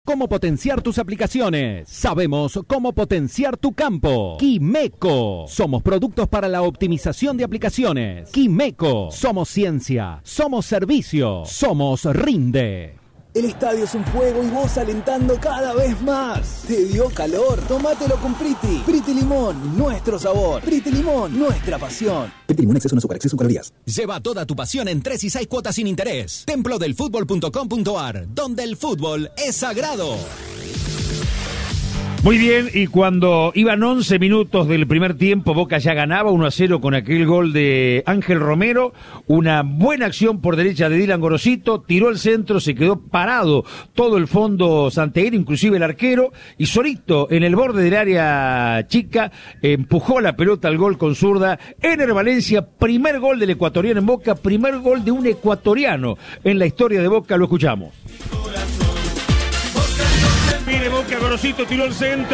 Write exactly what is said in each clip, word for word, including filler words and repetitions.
cómo potenciar tus aplicaciones. Sabemos cómo potenciar tu campo. Quimeco. Somos productos para la optimización de aplicaciones. Quimeco. Somos ciencia. Somos servicio. Somos Rinde. El estadio es un fuego y vos alentando cada vez más. ¿Te dio calor? Tómatelo con Priti. Priti Limón, nuestro sabor. Priti Limón, nuestra pasión. Priti Limón, exceso no azúcar, exceso en calorías. Lleva toda tu pasión en tres y seis cuotas sin interés. templo del fútbol punto com punto a r, donde el fútbol es sagrado. Muy bien, y cuando iban once minutos del primer tiempo, Boca ya ganaba uno a cero con aquel gol de Ángel Romero, una buena acción por derecha de Dylan Gorosito, tiró el centro, se quedó parado todo el fondo santiaguero, inclusive el arquero, y solito en el borde del área chica empujó la pelota al gol con zurda. Ener Valencia, primer gol del ecuatoriano en Boca, primer gol de un ecuatoriano en la historia de Boca, lo escuchamos. Viene Boca, Gorosito tiró el centro.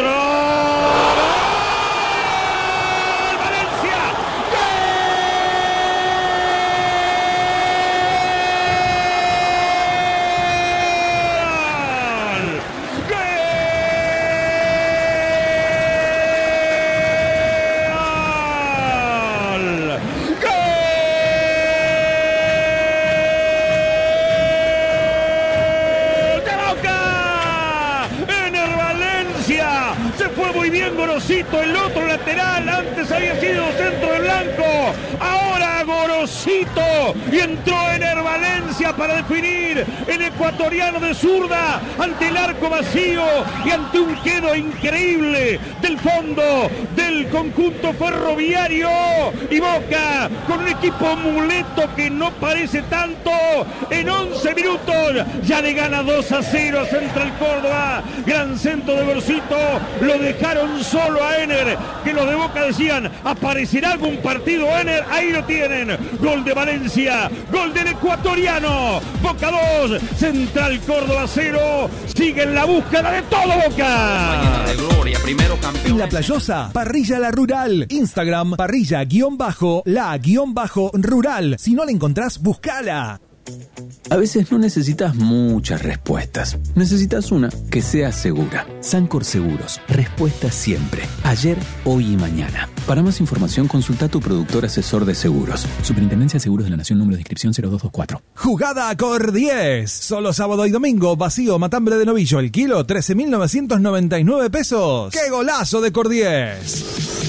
Gorosito, el otro lateral, antes había sido centro de Blanco, ahora Gorosito, y entró Ener Valencia para definir el ecuatoriano de zurda ante el arco vacío y ante un quedo increíble del fondo del conjunto ferroviario, y Boca con un equipo muleto que no parece tanto, en once minutos ya le gana dos a cero a Central Córdoba. Gran centro de Gorosito, lo dejaron solo a Ener, que los de Boca decían, ¿aparecerá algún partido Ener? Ahí lo tienen, gol de Valencia, gol del ecuatoriano. Boca dos, Central Córdoba cero, sigue en la búsqueda de todo Boca. De gloria, primero campeón. En La Playosa, Parrilla La Rural, Instagram, parrilla guión bajo, la guión bajo rural. Si no la encontrás, buscala. A veces no necesitas muchas respuestas. Necesitas una que sea segura. Sancor Seguros. Respuesta siempre. Ayer, hoy y mañana. Para más información, consulta a tu productor asesor de seguros. Superintendencia de Seguros de la Nación, número de inscripción cero dos dos cuatro. Jugada a Cor diez. Solo sábado y domingo, vacío, matambre de novillo. El kilo, trece mil novecientos noventa y nueve pesos. ¡Qué golazo de Cor diez!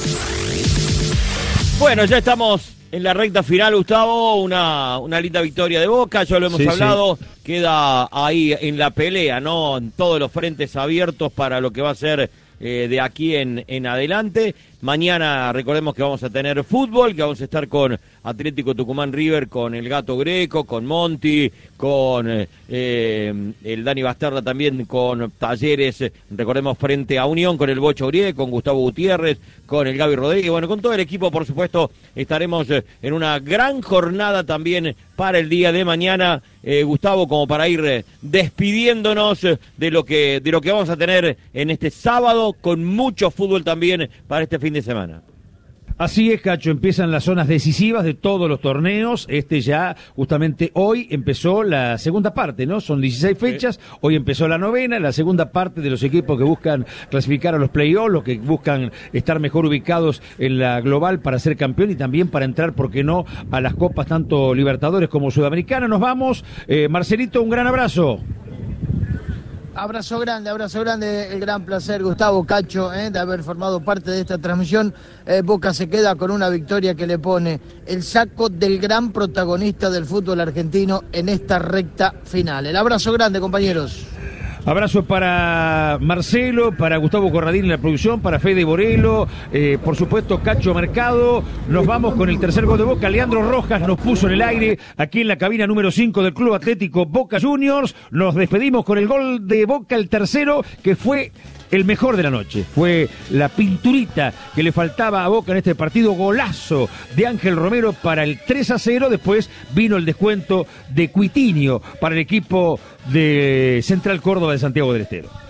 Bueno, ya estamos en la recta final, Gustavo, una, una linda victoria de Boca, ya lo hemos sí, hablado, sí. Queda ahí en la pelea, ¿no? En todos los frentes abiertos para lo que va a ser eh, de aquí en, en adelante. Mañana recordemos que vamos a tener fútbol, que vamos a estar con Atlético Tucumán River, con el Gato Greco, con Monti, con eh, el Dani Bastarda también, con Talleres, recordemos frente a Unión, con el Bocho Urié, con Gustavo Gutiérrez, con el Gaby Rodríguez, bueno, con todo el equipo, por supuesto, estaremos en una gran jornada también para el día de mañana, eh, Gustavo, como para ir despidiéndonos de lo que de lo que vamos a tener en este sábado, con mucho fútbol también para este fin de semana. Así es, Cacho, empiezan las zonas decisivas de todos los torneos. Este ya, justamente hoy empezó la segunda parte, ¿no? Son dieciséis fechas, hoy empezó la novena, la segunda parte de los equipos que buscan clasificar a los play-offs, los que buscan estar mejor ubicados en la global para ser campeón y también para entrar, ¿por qué no?, a las copas tanto Libertadores como Sudamericana. Nos vamos. Eh, Marcelito, un gran abrazo. Abrazo grande, abrazo grande, el gran placer, Gustavo, Cacho, eh, de haber formado parte de esta transmisión. Eh, Boca se queda con una victoria que le pone el saco del gran protagonista del fútbol argentino en esta recta final. El abrazo grande, compañeros. Abrazo para Marcelo, para Gustavo Corradín en la producción, para Fede Borelo, eh, por supuesto Cacho Mercado. Nos vamos con el tercer gol de Boca. Leandro Rojas nos puso en el aire aquí en la cabina número cinco del Club Atlético Boca Juniors. Nos despedimos con el gol de Boca, el tercero, que fue el mejor de la noche. Fue la pinturita que le faltaba a Boca en este partido. Golazo de Ángel Romero para el tres a cero. Después vino el descuento de Cuitinho para el equipo de Central Córdoba de Santiago del Estero.